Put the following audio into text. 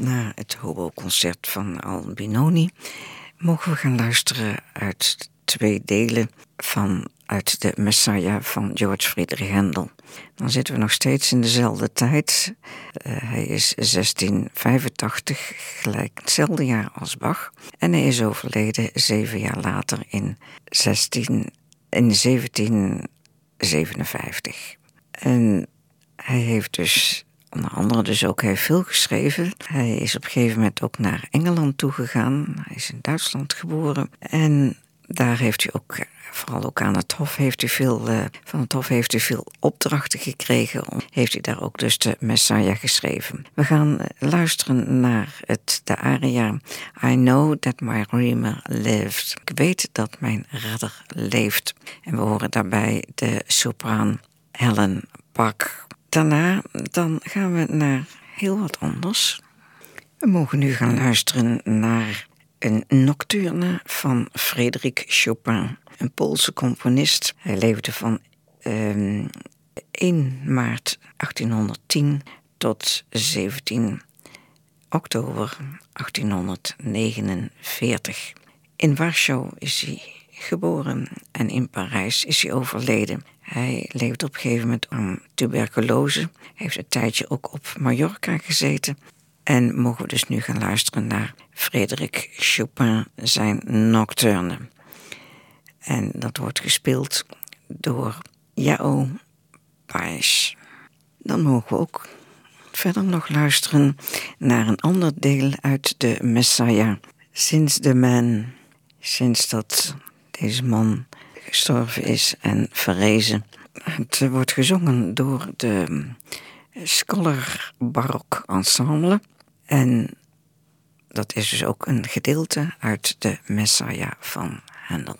Na het hobo-concert van Albinoni mogen we gaan luisteren uit 2 delen uit de Messiah van George Friedrich Händel. Dan zitten we nog steeds in dezelfde tijd. Hij is 1685, gelijk hetzelfde jaar als Bach. En hij is overleden 7 jaar later in 1757. En hij heeft dus onder andere dus ook heel veel geschreven. Hij is op een gegeven moment ook naar Engeland toegegaan. Hij is in Duitsland geboren. En daar heeft hij ook, vooral ook aan het Hof, van het Hof heeft hij veel opdrachten gekregen. Heeft hij daar ook dus de Messiah geschreven. We gaan luisteren naar de aria I Know That My Redeemer Lives. Ik weet dat mijn redder leeft. En we horen daarbij de sopraan Helen Bach. Daarna dan gaan we naar heel wat anders. We mogen nu gaan luisteren naar een nocturne van Frédéric Chopin, een Poolse componist. Hij leefde van 1 maart 1810 tot 17 oktober 1849. In Warschau is hij geboren en in Parijs is hij overleden. Hij leefde op een gegeven moment aan tuberculose. Hij heeft een tijdje ook op Mallorca gezeten. En mogen we dus nu gaan luisteren naar Frédéric Chopin, zijn nocturne. En dat wordt gespeeld door João Paes. Dan mogen we ook verder nog luisteren naar een ander deel uit de Messiah. Sinds dat deze man gestorven is en verrezen. Het wordt gezongen door de Scholar Baroque Ensemble. En dat is dus ook een gedeelte uit de Messiah van Händel.